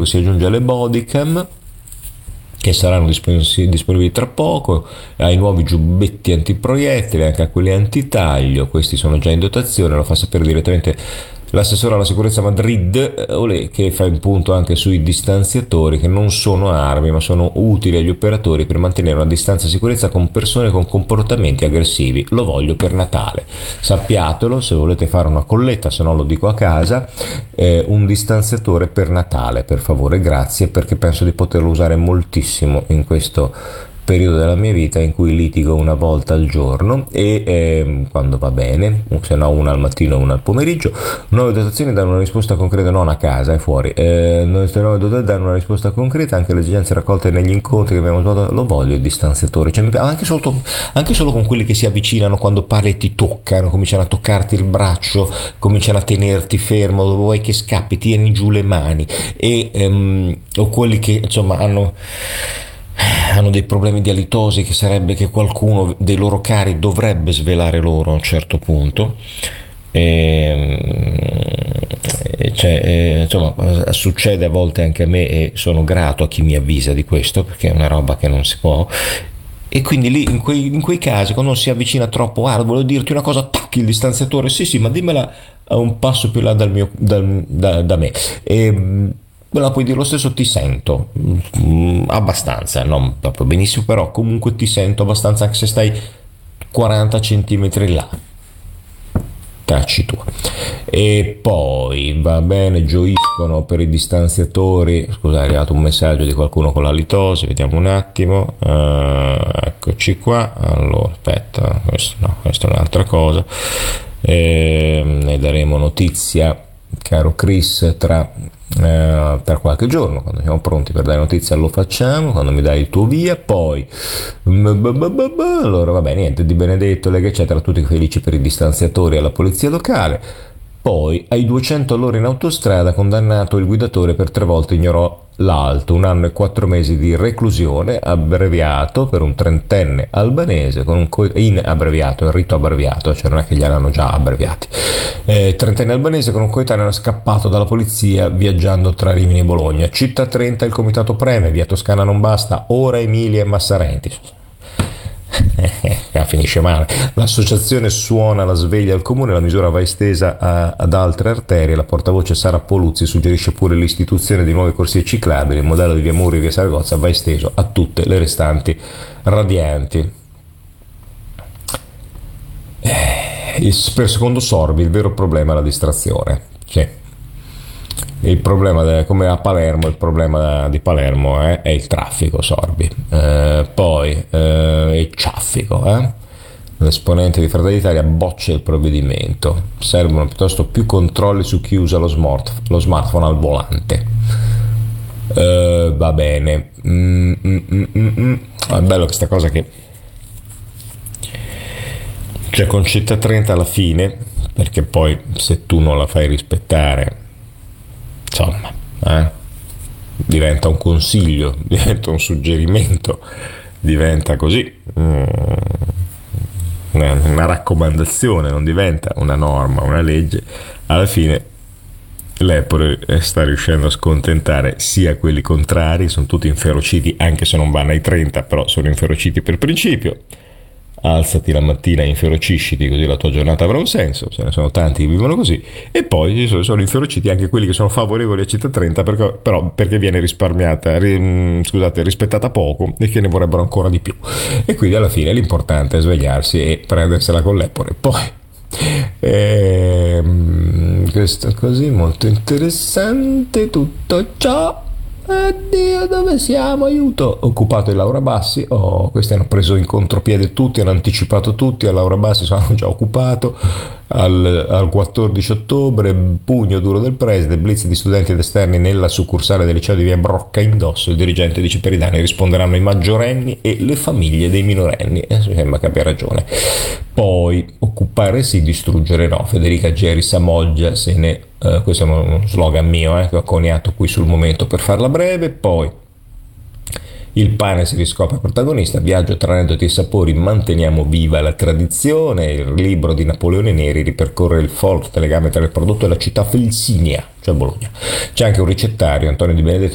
che si aggiunge alle bodycam, che saranno disponibili tra poco, ai nuovi giubbetti antiproiettili, anche a quelli antitaglio. Questi sono già in dotazione, lo fa sapere direttamente l'assessore alla sicurezza Madrid, che fa il punto anche sui distanziatori, che non sono armi ma sono utili agli operatori per mantenere una distanza di sicurezza con persone con comportamenti aggressivi. Lo voglio per Natale, sappiatelo, se volete fare una colletta, se no lo dico a casa, un distanziatore per Natale, per favore, grazie, perché penso di poterlo usare moltissimo in questo periodo della mia vita in cui litigo una volta al giorno e quando va bene, se no una al mattino e una al pomeriggio. Nuove dotazioni danno una risposta concreta, non a casa, è fuori. Nuove dotazioni danno una risposta concreta anche alle esigenze raccolte negli incontri che abbiamo svolto. Lo voglio il distanziatore, cioè, anche solo con quelli che si avvicinano quando parli e ti toccano, cominciano a toccarti il braccio, cominciano a tenerti fermo, dove vuoi che scappi, tieni giù le mani, o quelli che insomma hanno dei problemi di alitosi, che sarebbe che qualcuno dei loro cari dovrebbe svelare loro a un certo punto. Insomma, succede a volte anche a me e sono grato a chi mi avvisa di questo, perché è una roba che non si può. E quindi lì in quei casi, quando non si avvicina troppo, volevo dirti una cosa, tacchi il distanziatore, sì, ma dimmela a un passo più là da me. Me la puoi dire lo stesso, ti sento abbastanza, non proprio benissimo, però comunque ti sento abbastanza, anche se stai 40 centimetri là. Cacci tu. E poi va bene, gioiscono per i distanziatori. Scusa, è arrivato un messaggio di qualcuno con la litosi, vediamo un attimo. Eccoci qua. Allora, aspetta, questa è un'altra cosa. Ne daremo notizia, caro Chris, per qualche giorno. Quando siamo pronti per dare notizia lo facciamo, quando mi dai il tuo via. Poi allora vabbè, niente di Benedetto, Lega eccetera, tutti felici per i distanziatori alla polizia locale. Poi ai 200 all'ora in autostrada, condannato il guidatore per 3 volte ignorò l'alto, 1 anno e 4 mesi di reclusione abbreviato per un 30enne albanese con in abbreviato, il rito abbreviato, cioè non è che li hanno già abbreviati. 30enne albanese con un coetaneo scappato dalla polizia viaggiando tra Rimini e Bologna. Città 30 il comitato preme, via Toscana non basta, ora Emilia e Massarenti. Finisce male. L'associazione suona la sveglia al comune, la misura va estesa ad altre arterie. La portavoce Sara Poluzzi suggerisce pure l'istituzione di nuove corsie ciclabili. Il modello di via Muri e via Saragozza va esteso a tutte le restanti radianti. Per secondo Sorbi il vero problema è la distrazione. Sì. Il problema, come a Palermo, il problema di Palermo è il traffico, Sorbi. Poi il traffico. L'esponente di Fratelli d'Italia boccia il provvedimento. Servono piuttosto più controlli su chi usa lo smartphone al volante. Va bene. È bello questa cosa che c'è con Città 30 alla fine, perché poi se tu non la fai rispettare, insomma, diventa un consiglio, diventa un suggerimento, diventa così una raccomandazione, non diventa una norma, una legge. Alla fine l'Apple sta riuscendo a scontentare sia quelli contrari, sono tutti inferociti anche se non vanno ai 30, però sono inferociti per principio. Alzati la mattina e inferocisciti, così la tua giornata avrà un senso. Ce ne sono tanti che vivono così. E poi sono inferociti anche quelli che sono favorevoli a Città 30 perché viene rispettata poco e che ne vorrebbero ancora di più. E quindi alla fine l'importante è svegliarsi e prendersela con l'Apple. Poi questo è così molto interessante tutto ciò. Addio, dove siamo? Aiuto! Occupato il Laura Bassi. Questi hanno preso in contropiede tutti, hanno anticipato tutti. A Laura Bassi sono già occupato. Al 14 ottobre, pugno duro del preside, blitz di studenti ed esterni nella succursale del liceo di via Brocca Indosso. Il dirigente dice: per i danni risponderanno i maggiorenni e le famiglie dei minorenni. Mi sembra che abbia ragione. Poi occupare sì, distruggere no. Federica Geri Samoggia se ne questo è uno slogan mio che ho coniato qui sul momento per farla breve. Poi il pane si riscopre protagonista, viaggio tra aneddoti e sapori, manteniamo viva la tradizione. Il libro di Napoleone Neri ripercorre il forte legame tra il prodotto e la città felsinia, cioè Bologna. C'è anche un ricettario, Antonio Di Benedetto